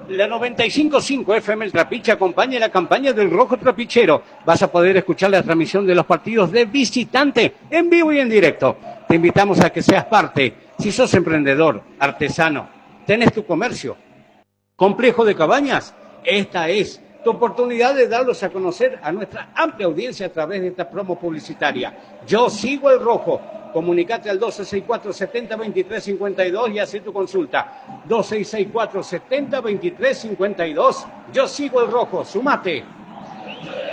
La 95.5 FM El Trapiche acompaña la campaña del Rojo Trapichero. Vas a poder escuchar la transmisión de los partidos de visitante en vivo y en directo. Te invitamos a que seas parte. Si sos emprendedor, artesano, tenés tu comercio, complejo de cabañas, esta es tu oportunidad de darlos a conocer a nuestra amplia audiencia a través de esta promo publicitaria. Yo sigo el Rojo. Comunicate al 2664-70-2352 y hace tu consulta. 2664-70-2352. Yo sigo el Rojo. Sumate.